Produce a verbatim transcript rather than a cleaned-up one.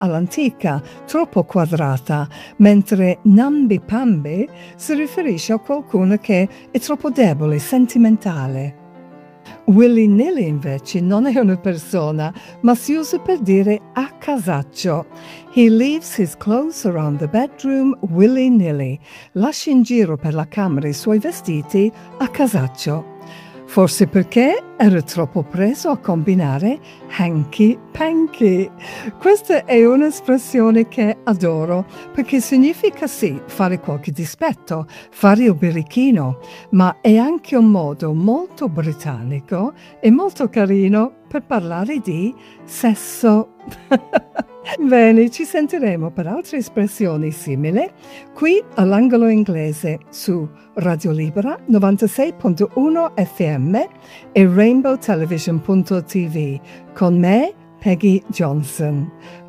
all'antica, troppo quadrata, mentre namby-pamby si riferisce a qualcuno che è troppo debole, sentimentale. Willy-nilly invece non è una persona, ma si usa per dire a casaccio. He leaves his clothes around the bedroom willy-nilly. Lascia in giro per la camera i suoi vestiti a casaccio. Forse perché era troppo preso a combinare hanky-panky. Questa è un'espressione che adoro, perché significa sì, fare qualche dispetto, fare il birichino, ma è anche un modo molto britannico e molto carino per parlare di sesso. Bene, ci sentiremo per altre espressioni simili qui all'Angolo Inglese su Radio Libera novantasei virgola uno F M e rainbow television punto t v con me, Peggy Johnson.